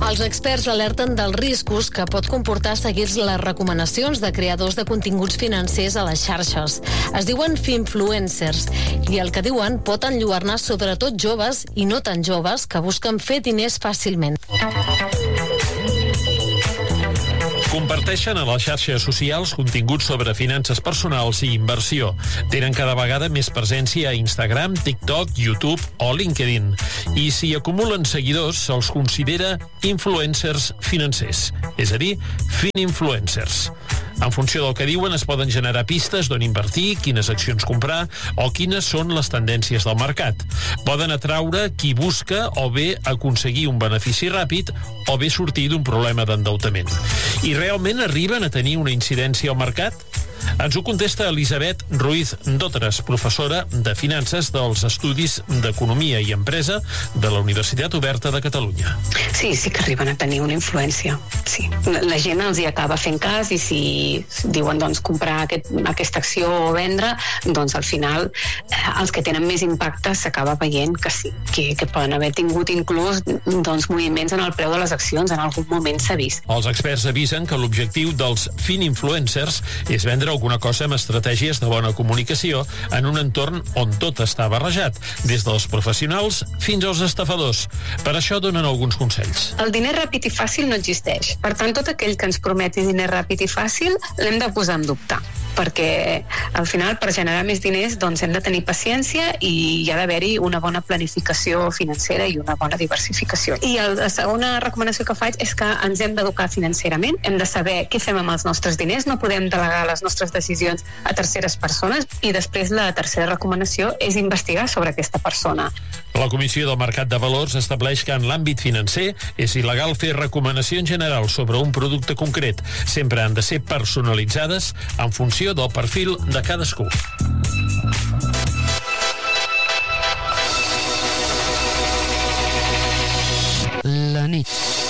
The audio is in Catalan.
Els experts alerten dels riscos que pot comportar seguir les recomanacions de creadors de continguts financers a les xarxes. Es diuen finfluencers i el que diuen pot enlluernar sobretot joves i no tan joves que busquen fer diners fàcilment. Comparteixen a les xarxes socials continguts sobre finances personals i inversió. Tenen cada vegada més presència a Instagram, TikTok, YouTube o LinkedIn. I si acumulen seguidors, se'ls considera influencers financers, és a dir, fininfluencers. En funció del que diuen, es poden generar pistes d'on invertir, quines accions comprar o quines són les tendències del mercat. Poden atraure qui busca o bé aconseguir un benefici ràpid o bé sortir d'un problema d'endeutament. I realment arriben a tenir una incidència al mercat? Ens ho contesta Elisabet Ruiz Dotres, professora de Finances dels Estudis d'Economia i Empresa de la Universitat Oberta de Catalunya. Sí que arriben a tenir una influència. Sí. La gent els hi acaba fent cas i si diuen comprar aquesta acció o vendre, doncs al final els que tenen més impacte s'acaba veient que sí, que poden haver tingut inclús moviments en el preu de les accions, en algun moment s'ha vist. Els experts avisen que l'objectiu dels fininfluencers és vendre alguna cosa amb estratègies de bona comunicació en un entorn on tot està barrejat, des dels professionals fins als estafadors. Per això donen alguns consells. El diner ràpid i fàcil no existeix. Per tant, tot aquell que ens prometi diner ràpid i fàcil l'hem de posar en dubte, perquè al final per generar més diners hem de tenir paciència i hi ha d'haver-hi una bona planificació financera i una bona diversificació. I la segona recomanació que faig és que ens hem d'educar financerament, hem de saber què fem amb els nostres diners, no podem delegar les nostres decisions a terceres persones, i després la tercera recomanació és investigar sobre aquesta persona. La Comissió del Mercat de Valors estableix que en l'àmbit financer és il·legal fer recomanacions generals sobre un producte concret. Sempre han de ser personalitzades en funció del perfil de cadascú. La nit.